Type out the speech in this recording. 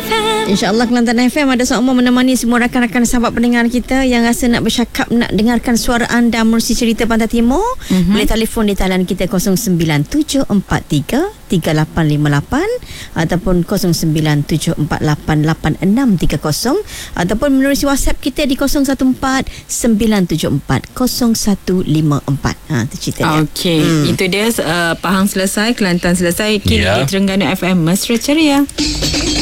InsyaAllah Kelantan FM ada seumur menemani semua rakan-rakan sahabat pendengar kita yang rasa nak bercakap, nak dengarkan suara anda menerusi cerita Pantai Timur. Boleh telefon di talian kita 097433858 ataupun 0974888630 ataupun menerusi WhatsApp kita di 0149740154. Itu cerita dia. Okey, itu dia. Pahang selesai, Kelantan selesai. Kini di Terengganu FM Mesra Ceria.